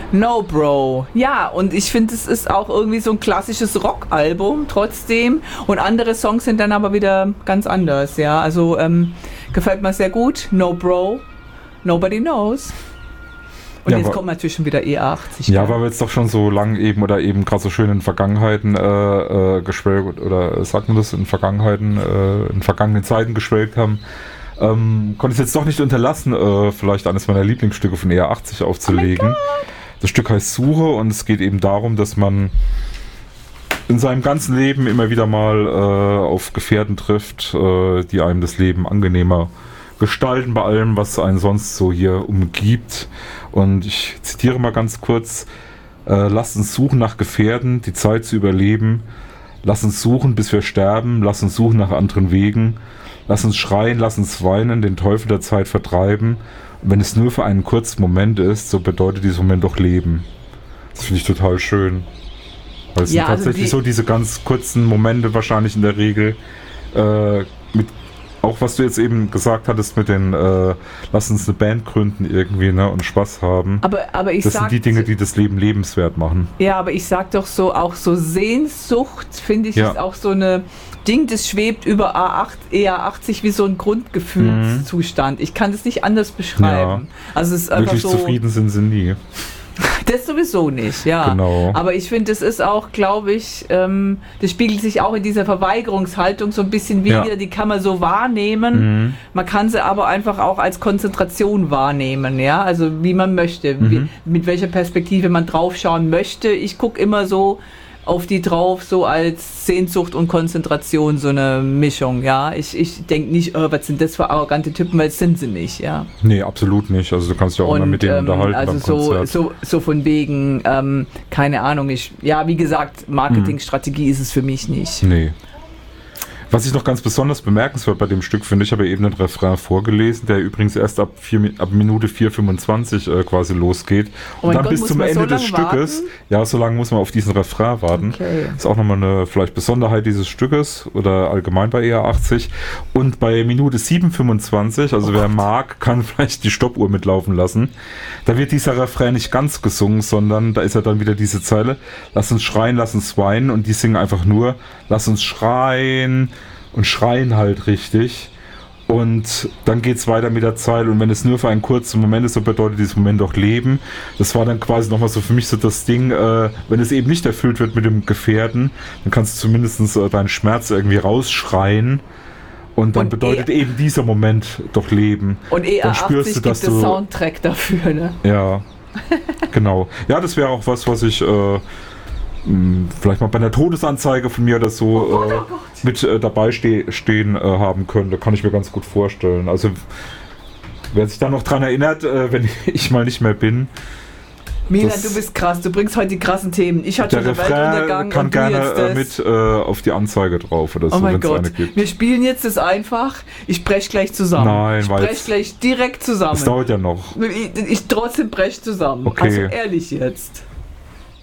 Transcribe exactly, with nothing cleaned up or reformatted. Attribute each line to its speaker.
Speaker 1: No Bro. Ja, und ich finde, es ist auch irgendwie so ein klassisches Rockalbum trotzdem. Und andere Songs sind dann aber wieder ganz anders, ja. Also ähm, gefällt mir sehr gut. No Bro, Nobody Knows. Und
Speaker 2: ja,
Speaker 1: jetzt
Speaker 2: aber,
Speaker 1: kommt natürlich schon wieder E A achtzig.
Speaker 2: Ja,
Speaker 1: ja,
Speaker 2: weil wir jetzt doch schon so lang eben oder eben gerade so schön in Vergangenheiten äh, äh, geschwelgt oder sagt man das, in Vergangenheiten, äh, in vergangenen Zeiten geschwelgt haben, ähm, konnte ich es jetzt doch nicht unterlassen, äh, vielleicht eines meiner Lieblingsstücke von E A achtzig aufzulegen. Oh das Stück heißt Suche und es geht eben darum, dass man in seinem ganzen Leben immer wieder mal äh, auf Gefährten trifft, äh, die einem das Leben angenehmer gestalten bei allem, was einen sonst so hier umgibt. Und ich zitiere mal ganz kurz: äh, Lasst uns suchen nach Gefährten, die Zeit zu überleben. Lass uns suchen, bis wir sterben. Lass uns suchen nach anderen Wegen. Lass uns schreien, lass uns weinen, den Teufel der Zeit vertreiben. Und wenn es nur für einen kurzen Moment ist, so bedeutet dieser Moment doch Leben. Das finde ich total schön. Weil es
Speaker 1: ja,
Speaker 2: sind tatsächlich
Speaker 1: also
Speaker 2: so diese ganz kurzen Momente wahrscheinlich in der Regel, äh, mit auch was du jetzt eben gesagt hattest mit den äh, lass uns eine Band gründen irgendwie, ne, und Spaß haben.
Speaker 1: Aber, aber ich
Speaker 2: das
Speaker 1: sag,
Speaker 2: sind die Dinge, die das Leben lebenswert machen.
Speaker 1: Ja, aber ich sag doch so, auch so Sehnsucht, finde ich,
Speaker 2: ja.
Speaker 1: ist auch so eine Ding, das schwebt über A acht, E A achtzig wie so ein Grundgefühlszustand. Mhm. Ich kann das nicht anders beschreiben. Ja. Also es ist einfach
Speaker 2: wirklich
Speaker 1: so,
Speaker 2: zufrieden sind sie nie.
Speaker 1: Das sowieso nicht, ja.
Speaker 2: Genau.
Speaker 1: Aber ich finde, das ist auch, glaube ich, ähm, das spiegelt sich auch in dieser Verweigerungshaltung so ein bisschen wieder. Ja. Die kann man so wahrnehmen. Mhm. Man kann sie aber einfach auch als Konzentration wahrnehmen, ja. Also wie man möchte, mhm. wie, mit welcher Perspektive man draufschauen möchte. Ich gucke immer so auf die drauf, so als Sehnsucht und Konzentration, so eine Mischung, ja. Ich, ich denke nicht, oh, was sind das für arrogante Typen, weil das sind sie nicht, ja.
Speaker 2: Nee, absolut nicht. Also du kannst ja auch
Speaker 1: und,
Speaker 2: immer mit denen
Speaker 1: ähm,
Speaker 2: unterhalten
Speaker 1: also
Speaker 2: beim
Speaker 1: so,
Speaker 2: Konzert.
Speaker 1: so, so von wegen, ähm, keine Ahnung, ich, ja, wie gesagt, Marketingstrategie mhm. ist es für mich nicht.
Speaker 2: Nee. Was ich noch ganz besonders bemerkenswert bei dem Stück finde, ich habe ja eben den Refrain vorgelesen, der übrigens erst ab, vier, ab Minute vier fünfundzwanzig äh, quasi losgeht.
Speaker 1: Oh
Speaker 2: und dann
Speaker 1: Gott,
Speaker 2: bis zum Ende
Speaker 1: so
Speaker 2: des Stückes.
Speaker 1: Warten?
Speaker 2: Ja, so lange muss man auf diesen Refrain warten.
Speaker 1: Okay.
Speaker 2: Ist auch nochmal eine vielleicht Besonderheit dieses Stückes oder allgemein bei E A achtzig. Und bei Minute sieben fünfundzwanzig, also oh wer Gott. mag, kann vielleicht die Stoppuhr mitlaufen lassen. Da wird dieser Refrain nicht ganz gesungen, sondern da ist ja dann wieder diese Zeile: Lass uns schreien, lass uns weinen. Und die singen einfach nur: Lass uns schreien. Und schreien halt richtig. Und dann geht's weiter mit der Zeile. Und wenn es nur für einen kurzen Moment ist, so bedeutet dieses Moment auch Leben. Das war dann quasi nochmal so für mich so das Ding, äh, wenn es eben nicht erfüllt wird mit dem Gefährten, dann kannst du zumindest äh, deinen Schmerz irgendwie rausschreien. Und dann und bedeutet e- eben dieser Moment doch Leben.
Speaker 1: Und E A achtzig
Speaker 2: spürst du, dass
Speaker 1: gibt
Speaker 2: du,
Speaker 1: es Soundtrack dafür, ne?
Speaker 2: Ja, genau. Ja, das wäre auch was, was ich... Äh, vielleicht mal bei einer Todesanzeige von mir oder so
Speaker 1: oh Gott, oh Gott.
Speaker 2: äh, mit äh, dabei ste- stehen äh, haben könnte, kann ich mir ganz gut vorstellen. Also wer sich da noch dran erinnert, äh, wenn ich mal nicht mehr bin.
Speaker 1: Milan, du bist krass, du bringst heute die krassen Themen. Ich hatte schon den Weltuntergang
Speaker 2: kann
Speaker 1: und du
Speaker 2: gerne
Speaker 1: jetzt das.
Speaker 2: Äh, mit äh, auf die Anzeige drauf oder so,
Speaker 1: oh mein
Speaker 2: wenn es
Speaker 1: Gott.
Speaker 2: eine gibt.
Speaker 1: Wir spielen jetzt das einfach. Ich brech gleich zusammen.
Speaker 2: Nein,
Speaker 1: ich brech gleich direkt zusammen.
Speaker 2: Das dauert ja noch.
Speaker 1: Ich, ich trotzdem brech zusammen.
Speaker 2: Okay.
Speaker 1: Also ehrlich jetzt.